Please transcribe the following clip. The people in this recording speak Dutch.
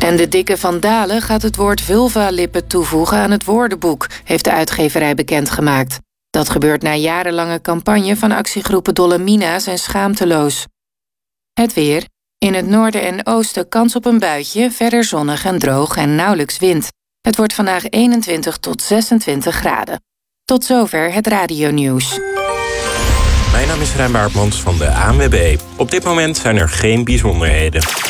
En de dikke Van Dalen gaat het woord vulva-lippen toevoegen aan het woordenboek, heeft de uitgeverij bekendgemaakt. Dat gebeurt na jarenlange campagne van actiegroepen Dolomina's en Schaamteloos. Het weer. In het noorden en oosten kans op een buitje, verder zonnig en droog en nauwelijks wind. Het wordt vandaag 21 tot 26 graden. Tot zover het radionieuws. Mijn naam is Rijn Baartmans van de ANWB. Op dit moment zijn er geen bijzonderheden.